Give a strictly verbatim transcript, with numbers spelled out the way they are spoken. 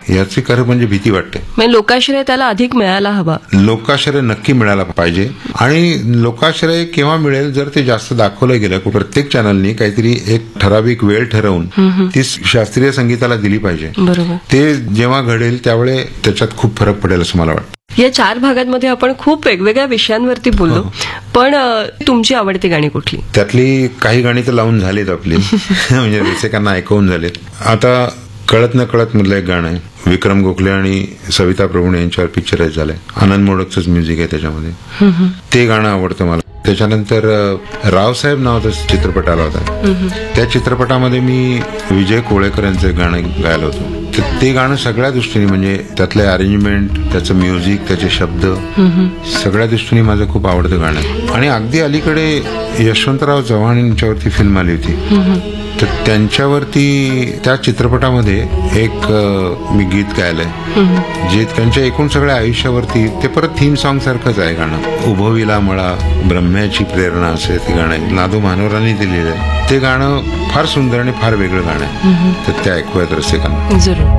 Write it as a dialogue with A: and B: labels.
A: याची खरं म्हणजे भीती वाटते.
B: म्हणजे लोकाश्रय त्याला अधिक मिळायला हवा.
A: लोकाश्रय नक्की मिळायला पाहिजे आणि लोकाश्रय केव्हा मिळेल जर ते जास्त दाखवलं गेलं. प्रत्येक चॅनलनी काहीतरी एक ठराविक वेळ ठरवून ती शास्त्रीय संगीताला दिली पाहिजे.
B: बरोबर.
A: ते जेव्हा घडेल त्यावेळी त्याच्यात खूप फरक पडेल असं मला वाटतं.
B: या चार भागांमध्ये आपण खूप वेगवेगळ्या विषयांवरती बोललो, पण तुमची आवडती गाणी कुठली?
A: त्यातली काही गाणी तर लावून झालीत आपली म्हणजे रसिकांना ऐकवून झालीत. आता कळत न कळत मधलं एक गाणं आहे, विक्रम गोखले आणि सविता प्रभूणे यांच्यावर पिक्चराइज झालंय. आनंद मोडकचंच म्युझिक आहे त्याच्यामध्ये. ते गाणं आवडतं मला. त्याच्यानंतर रावसाहेब नावाचा चित्रपट आला होता, त्या चित्रपटामध्ये मी विजय कोळेकर यांचं गाणं गायलं होतं. तर ते गाणं सगळ्या दृष्टीने म्हणजे त्यातले अरेंजमेंट, त्याचं म्युझिक, त्याचे शब्द, सगळ्या दृष्टीने माझं खूप आवडतं गाणं आहे. आणि अगदी अलीकडे यशवंतराव चव्हाण यांच्यावरती फिल्म आली होती, तर त्यांच्यावरती त्या चित्रपटामध्ये एक मी गीत गायलंय जे त्यांच्या एकूण सगळ्या आयुष्यावरती, ते परत थीम सॉन्ग सारखंच आहे गाणं. उभविला मळा ब्रह्म्याची प्रेरणा असे ते गाणं आहे, नादू मानोरांनी दिलेलं आहे. ते गाणं फार सुंदर आणि फार वेगळं गाणं आहे. तर ते ऐकूयात रसिकांना.
B: जरूर.